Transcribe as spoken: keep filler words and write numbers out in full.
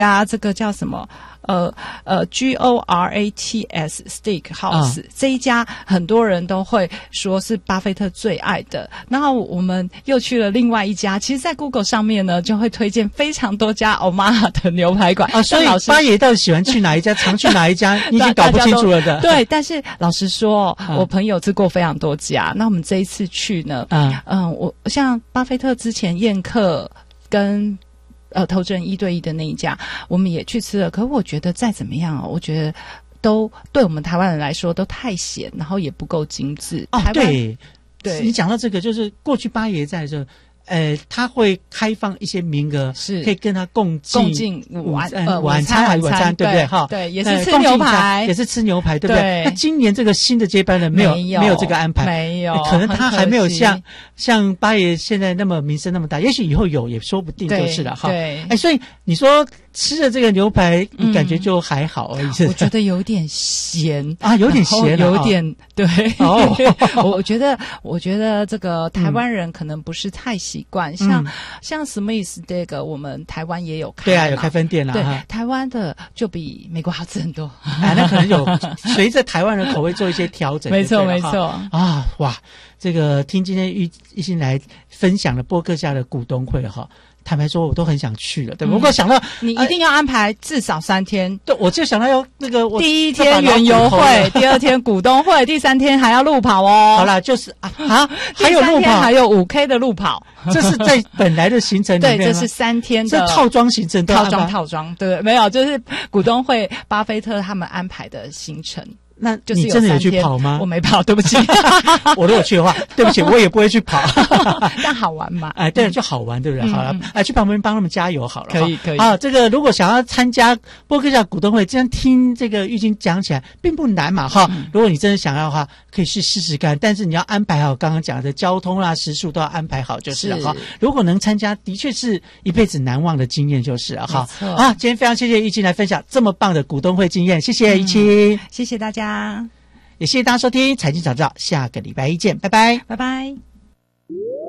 啊，这个叫什么？呃呃 ，G O R A T S Steakhouse、嗯、这一家很多人都会说是巴菲特最爱的。然后我们又去了另外一家，其实在 Google 上面呢就会推荐非常多家 Omaha 的牛排馆啊。所以八爷到底喜欢去哪一家，常去哪一家，你已经搞不清楚了的。 对，但是老实说、嗯、我朋友吃过非常多家。那我们这一次去呢，嗯嗯，我像巴菲特之前宴客跟呃，投资人一对一的那一家，我们也去吃了。可是我觉得再怎么样哦，我觉得都对我们台湾人来说都太咸，然后也不够精致。 哦， 台湾对， 对， 你讲到这个，就是过去八爷在的时候，呃，他会开放一些名额， 是可以跟他共进共进晚呃晚餐还是晚餐，对不对？哈， 对，也是吃牛排， 也是吃牛排，对不对？那今年这个新的接班人没有没有这个安排， 没有， 可能他还没有像像八爷现在那么名声那么大，也许以后有也说不定，就是了哈。 对， 哎，所以你说吃的这个牛排，你感觉就还好而已。 嗯、我觉得有点咸啊，有点咸， 有点、哦、对。 哦， 我觉得，我觉得这个台湾人可能不是太习惯，嗯、像、嗯、像 Smith 这个，我们台湾也有开， 对啊，有开分店啦。 对，台湾的就比美国好吃很多。 啊，那可能有随着台湾人口味做一些调整。 没错，没错。 啊，哇，这个听今天玉玉兴来分享的播客下的股东会哈。坦白说，我都很想去了，对吧？不、嗯、过想到你一定要安排至少三天， 对，我就想到要那个我第一天园游会，第二天股东会，第三天还要路跑哦。 好啦，就是啊啊，还有路跑， 还有五 K 的路跑， 这是在本来的行程里面对，这是三天的这套装行程， 套装套装，对，没有，就是股东会，巴菲特他们安排的行程。 那你真的有去跑吗？ 我没跑，对不起。 我如果去的话，对不起，我也不会去跑。 但好玩嘛？ 哎，对，就好玩，对不对？嗯、好了，哎，去旁边帮他们加油好了。 可以，可以。 啊，这个如果想要参加播客下股东会，这样听这个玉金讲起来并不难嘛，哈、嗯。如果你真的想要的话，可以去试试看。但是你要安排好刚刚讲的交通啦、食宿都要安排好就是了哈。如果能参加，的确是一辈子难忘的经验就是了哈。啊，今天非常谢谢玉金来分享这么棒的股东会经验，谢谢玉金、嗯， 谢谢大家。 也谢谢大家收听财经早知道，下个礼拜一见，拜拜， 拜拜。